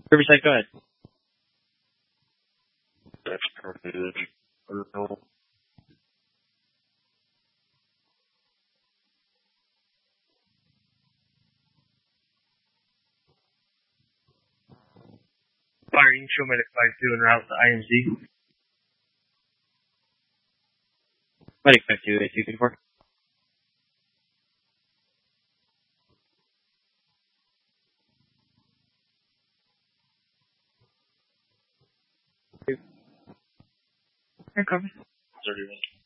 Riverside, go ahead. That's perfect. Fire, you can show Medic 5-2 en route to IMC. Medic 5-2, 8254. Here, cover. 31.